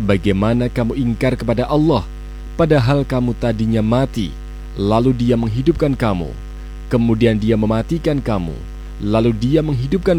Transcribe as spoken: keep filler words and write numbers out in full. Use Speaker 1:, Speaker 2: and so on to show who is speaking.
Speaker 1: Bagaimana kamu ingkar kepada Allah, padahal kamu tadinya mati, lalu Dia menghidupkan kamu, kemudian Dia mematikan kamu, lalu Dia menghidupkan